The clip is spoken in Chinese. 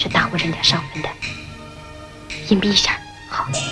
是耽误人家上坟的。隐蔽一下，好。